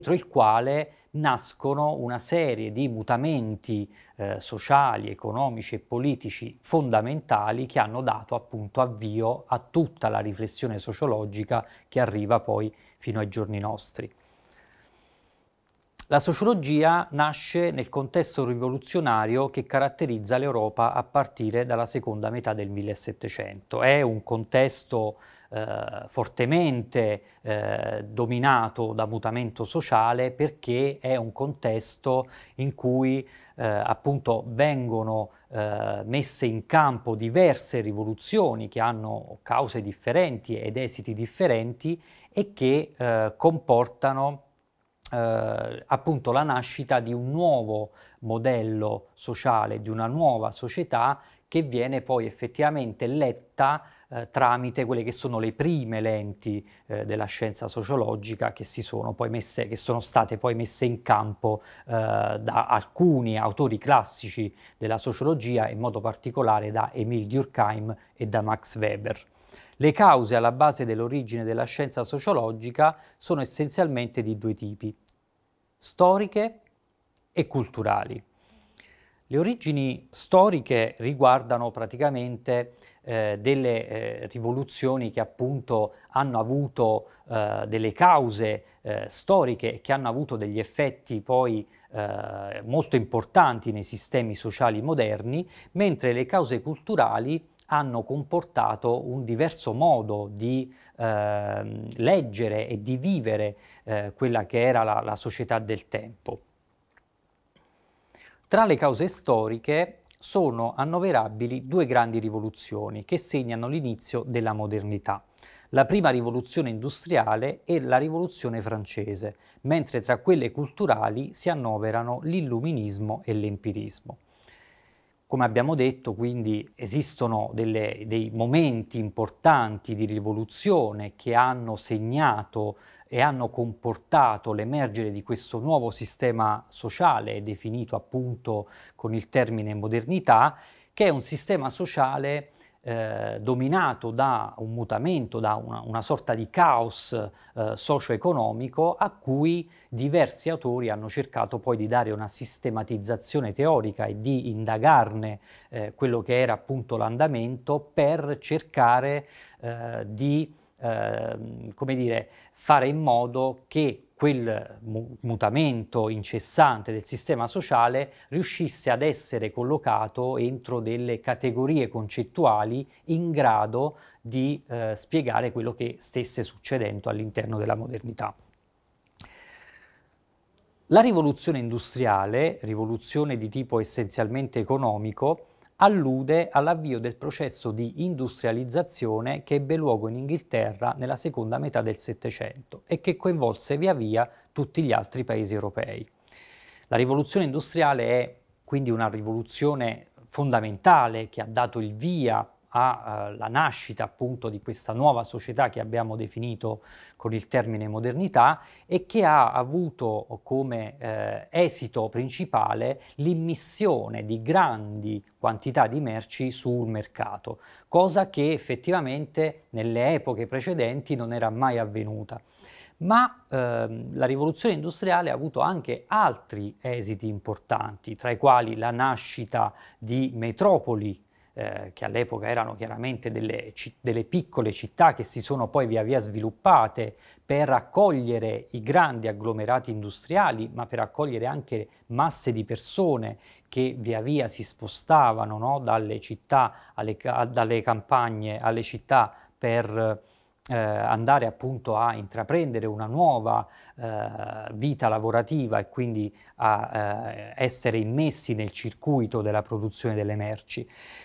il quale nascono una serie di mutamenti sociali, economici e politici fondamentali che hanno dato appunto avvio a tutta la riflessione sociologica che arriva poi fino ai giorni nostri. La sociologia nasce nel contesto rivoluzionario che caratterizza l'Europa a partire dalla seconda metà del 1700. È un contesto fortemente dominato da mutamento sociale, perché è un contesto in cui appunto vengono messe in campo diverse rivoluzioni che hanno cause differenti ed esiti differenti e che comportano appunto la nascita di un nuovo modello sociale, di una nuova società che viene poi effettivamente letta tramite quelle che sono le prime lenti della scienza sociologica che sono state poi messe in campo da alcuni autori classici della sociologia, in modo particolare da Émile Durkheim e da Max Weber. Le cause alla base dell'origine della scienza sociologica sono essenzialmente di due tipi: storiche e culturali. Le origini storiche riguardano praticamente delle rivoluzioni che appunto hanno avuto delle cause storiche e che hanno avuto degli effetti poi molto importanti nei sistemi sociali moderni, mentre le cause culturali hanno comportato un diverso modo di leggere e di vivere quella che era la società del tempo. Tra le cause storiche sono annoverabili due grandi rivoluzioni che segnano l'inizio della modernità: la prima rivoluzione industriale e la rivoluzione francese, mentre tra quelle culturali si annoverano l'illuminismo e l'empirismo. Come abbiamo detto, quindi esistono dei momenti importanti di rivoluzione che hanno segnato e hanno comportato l'emergere di questo nuovo sistema sociale, definito appunto con il termine modernità, che è un sistema sociale dominato da un mutamento, da una sorta di caos socio-economico, a cui diversi autori hanno cercato poi di dare una sistematizzazione teorica e di indagarne quello che era appunto l'andamento, per cercare di come dire, fare in modo che quel mutamento incessante del sistema sociale riuscisse ad essere collocato entro delle categorie concettuali in grado di spiegare quello che stesse succedendo all'interno della modernità. La rivoluzione industriale, rivoluzione di tipo essenzialmente economico, allude all'avvio del processo di industrializzazione che ebbe luogo in Inghilterra nella seconda metà del Settecento e che coinvolse via via tutti gli altri paesi europei. La rivoluzione industriale è quindi una rivoluzione fondamentale che ha dato il via alla nascita appunto di questa nuova società che abbiamo definito con il termine modernità, e che ha avuto come esito principale l'immissione di grandi quantità di merci sul mercato, cosa che effettivamente nelle epoche precedenti non era mai avvenuta. Ma la rivoluzione industriale ha avuto anche altri esiti importanti, tra i quali la nascita di metropoli che all'epoca erano chiaramente delle piccole città che si sono poi via via sviluppate per accogliere i grandi agglomerati industriali, ma per accogliere anche masse di persone che via via si spostavano, no, dalle città dalle campagne alle città per andare appunto a intraprendere una nuova vita lavorativa e quindi a essere immessi nel circuito della produzione delle merci.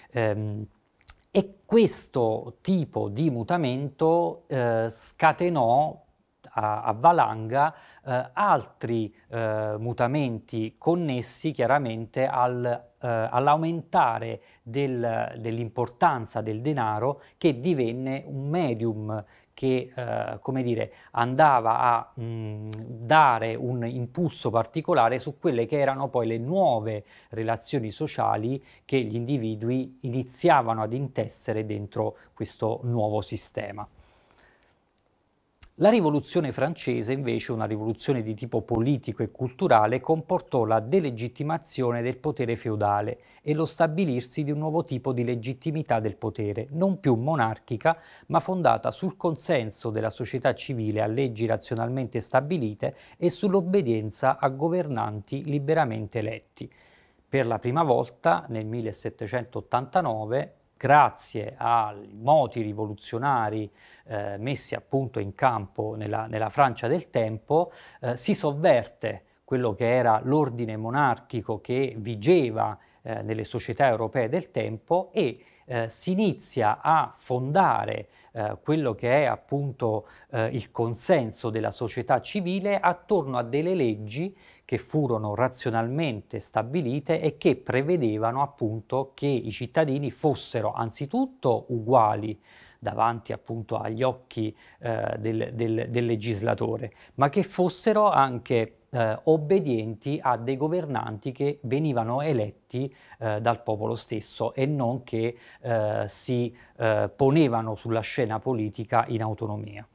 E questo tipo di mutamento scatenò a valanga altri mutamenti connessi chiaramente all'aumentare dell'importanza del denaro, che divenne un medium che come dire, andava a dare un impulso particolare su quelle che erano poi le nuove relazioni sociali che gli individui iniziavano ad intessere dentro questo nuovo sistema. La rivoluzione francese, invece, una rivoluzione di tipo politico e culturale, comportò la delegittimazione del potere feudale e lo stabilirsi di un nuovo tipo di legittimità del potere, non più monarchica, ma fondata sul consenso della società civile a leggi razionalmente stabilite e sull'obbedienza a governanti liberamente eletti. Per la prima volta, nel 1789, grazie ai moti rivoluzionari messi appunto in campo nella Francia del tempo, si sovverte quello che era l'ordine monarchico che vigeva nelle società europee del tempo e si inizia a fondare quello che è appunto il consenso della società civile attorno a delle leggi che furono razionalmente stabilite e che prevedevano appunto che i cittadini fossero anzitutto uguali davanti appunto agli occhi del legislatore, ma che fossero anche obbedienti a dei governanti che venivano eletti dal popolo stesso e non che si ponevano sulla scena politica in autonomia.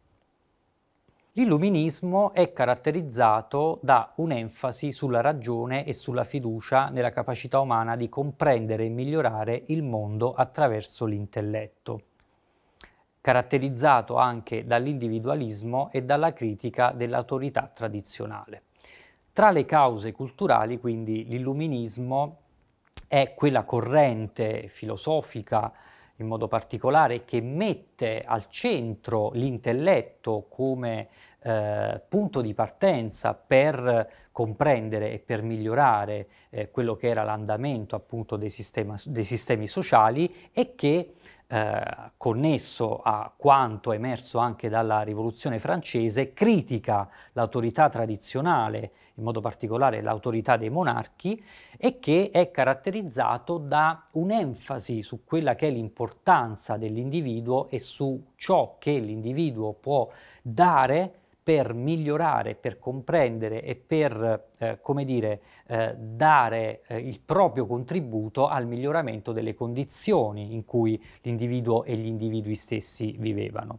L'illuminismo è caratterizzato da un'enfasi sulla ragione e sulla fiducia nella capacità umana di comprendere e migliorare il mondo attraverso l'intelletto, caratterizzato anche dall'individualismo e dalla critica dell'autorità tradizionale. Tra le cause culturali, quindi, l'illuminismo è quella corrente filosofica, in modo particolare, che mette al centro l'intelletto come punto di partenza per comprendere e per migliorare quello che era l'andamento appunto dei sistemi sociali e che connesso a quanto emerso anche dalla Rivoluzione francese, critica l'autorità tradizionale, in modo particolare l'autorità dei monarchi, e che è caratterizzato da un'enfasi su quella che è l'importanza dell'individuo e su ciò che l'individuo può dare per migliorare, per comprendere e per, come dire, dare il proprio contributo al miglioramento delle condizioni in cui l'individuo e gli individui stessi vivevano.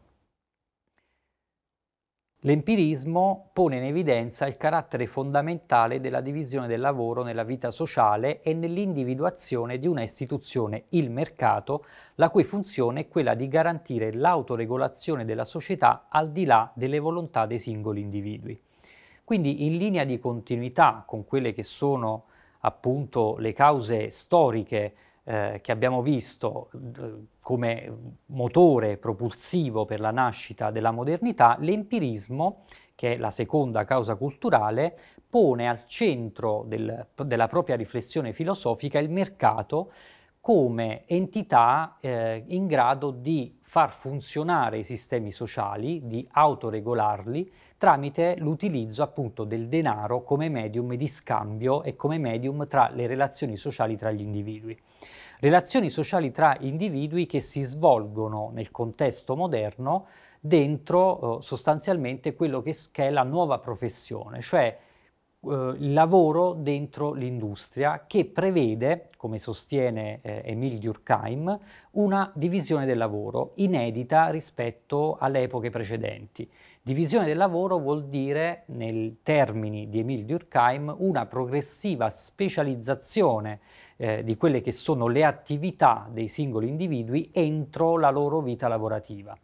L'empirismo pone in evidenza il carattere fondamentale della divisione del lavoro nella vita sociale e nell'individuazione di una istituzione, il mercato, la cui funzione è quella di garantire l'autoregolazione della società al di là delle volontà dei singoli individui. Quindi, in linea di continuità con quelle che sono appunto le cause storiche che abbiamo visto come motore propulsivo per la nascita della modernità, l'empirismo, che è la seconda causa culturale, pone al centro della propria riflessione filosofica il mercato come entità in grado di far funzionare i sistemi sociali, di autoregolarli tramite l'utilizzo appunto del denaro come medium di scambio e come medium tra le relazioni sociali tra gli individui. Relazioni sociali tra individui che si svolgono nel contesto moderno dentro sostanzialmente quello che è la nuova professione, cioè il lavoro dentro l'industria che prevede, come sostiene Émile Durkheim, una divisione del lavoro inedita rispetto alle epoche precedenti. Divisione del lavoro vuol dire, nei termini di Émile Durkheim, una progressiva specializzazione di quelle che sono le attività dei singoli individui entro la loro vita lavorativa.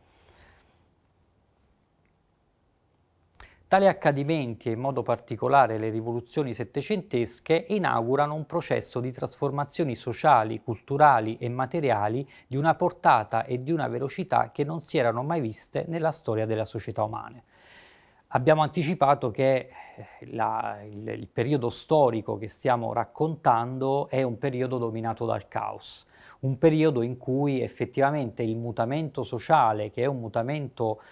Tali accadimenti, e in modo particolare le rivoluzioni settecentesche, inaugurano un processo di trasformazioni sociali, culturali e materiali di una portata e di una velocità che non si erano mai viste nella storia della società umana. Abbiamo anticipato che il periodo storico che stiamo raccontando è un periodo dominato dal caos, un periodo in cui effettivamente il mutamento sociale, che è un mutamento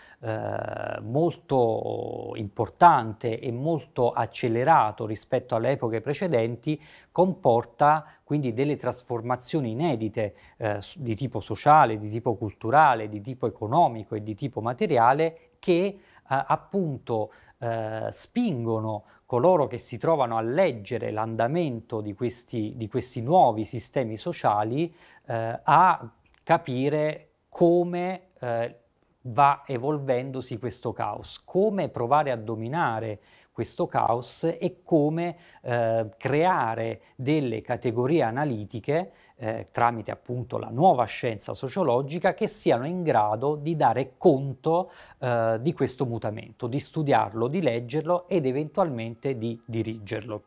molto importante e molto accelerato rispetto alle epoche precedenti, comporta quindi delle trasformazioni inedite di tipo sociale, di tipo culturale, di tipo economico e di tipo materiale che appunto spingono coloro che si trovano a leggere l'andamento di questi nuovi sistemi sociali a capire come va evolvendosi questo caos, come provare a dominare questo caos e come creare delle categorie analitiche tramite appunto la nuova scienza sociologica che siano in grado di dare conto di questo mutamento, di studiarlo, di leggerlo ed eventualmente di dirigerlo.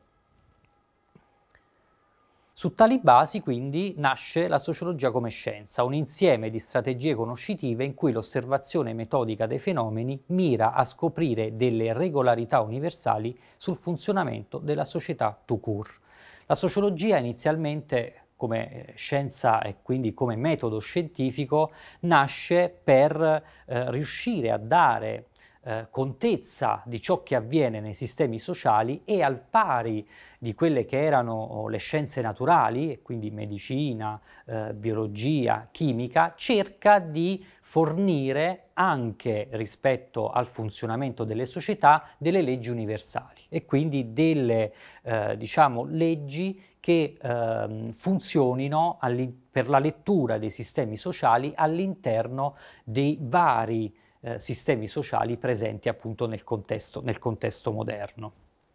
Su tali basi, quindi, nasce la sociologia come scienza, un insieme di strategie conoscitive in cui l'osservazione metodica dei fenomeni mira a scoprire delle regolarità universali sul funzionamento della società tout court. La sociologia inizialmente come scienza e quindi come metodo scientifico nasce per riuscire a dare contezza di ciò che avviene nei sistemi sociali e al pari di quelle che erano le scienze naturali, e quindi medicina, biologia, chimica, cerca di fornire anche rispetto al funzionamento delle società delle leggi universali e quindi delle diciamo, leggi che funzionino per la lettura dei sistemi sociali all'interno dei vari sistemi sociali presenti appunto nel contesto moderno.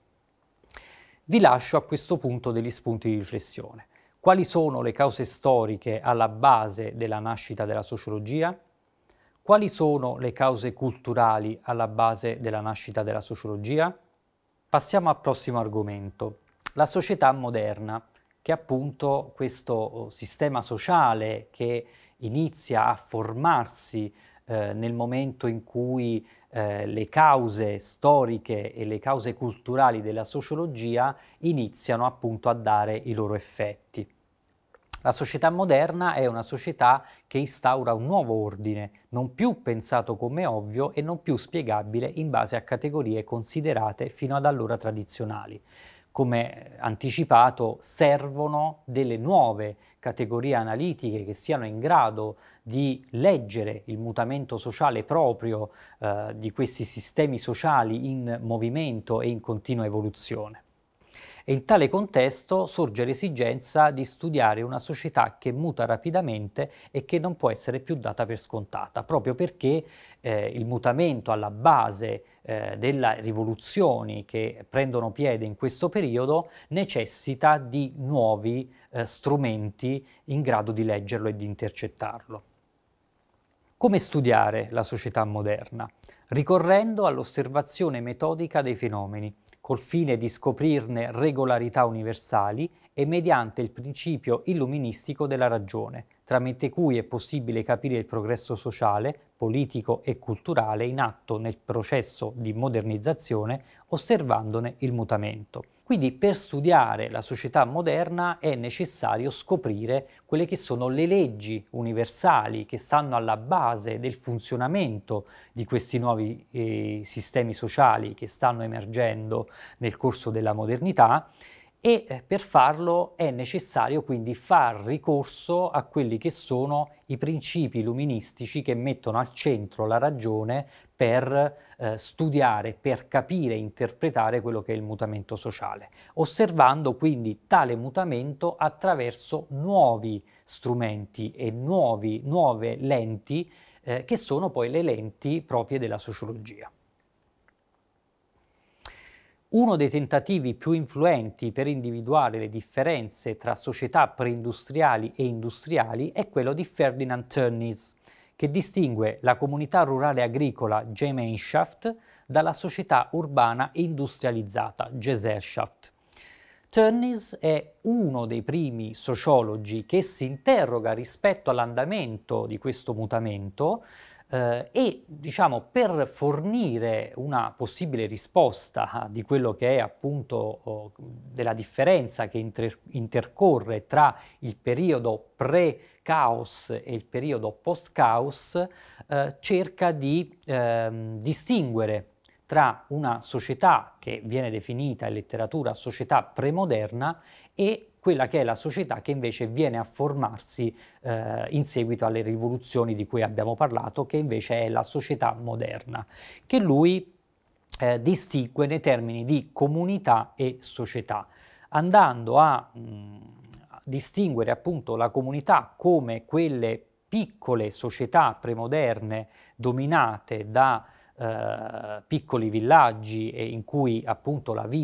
Vi lascio a questo punto degli spunti di riflessione. Quali sono le cause storiche alla base della nascita della sociologia? Quali sono le cause culturali alla base della nascita della sociologia? Passiamo al prossimo argomento, la società moderna, che è appunto questo sistema sociale che inizia a formarsi nel momento in cui le cause storiche e le cause culturali della sociologia iniziano appunto a dare i loro effetti. La società moderna è una società che instaura un nuovo ordine, non più pensato come ovvio e non più spiegabile in base a categorie considerate fino ad allora tradizionali. Come anticipato, servono delle nuove categorie analitiche che siano in grado di leggere il mutamento sociale proprio di questi sistemi sociali in movimento e in continua evoluzione. E in tale contesto sorge l'esigenza di studiare una società che muta rapidamente e che non può essere più data per scontata, proprio perché il mutamento alla base delle rivoluzioni che prendono piede in questo periodo necessita di nuovi strumenti in grado di leggerlo e di intercettarlo. Come studiare la società moderna? Ricorrendo all'osservazione metodica dei fenomeni, col fine di scoprirne regolarità universali e mediante il principio illuministico della ragione, tramite cui è possibile capire il progresso sociale, politico e culturale in atto nel processo di modernizzazione, osservandone il mutamento. Quindi per studiare la società moderna è necessario scoprire quelle che sono le leggi universali che stanno alla base del funzionamento di questi nuovi sistemi sociali che stanno emergendo nel corso della modernità e per farlo è necessario quindi far ricorso a quelli che sono i principi illuministici che mettono al centro la ragione per studiare, per capire e interpretare quello che è il mutamento sociale, osservando quindi tale mutamento attraverso nuovi strumenti e nuove lenti che sono poi le lenti proprie della sociologia. Uno dei tentativi più influenti per individuare le differenze tra società preindustriali e industriali è quello di Ferdinand Tönnies, che distingue la comunità rurale agricola Gemeinschaft dalla società urbana industrializzata Gesellschaft. Tönnies è uno dei primi sociologi che si interroga rispetto all'andamento di questo mutamento e diciamo per fornire una possibile risposta di quello che è appunto della differenza che intercorre tra il periodo pre-caos e il periodo post-caos, cerca di distinguere tra una società che viene definita in letteratura società premoderna e quella che è la società che invece viene a formarsi in seguito alle rivoluzioni di cui abbiamo parlato, che invece è la società moderna, che lui distingue nei termini di comunità e società, andando a distinguere appunto la comunità come quelle piccole società premoderne dominate da piccoli villaggi e in cui appunto la vita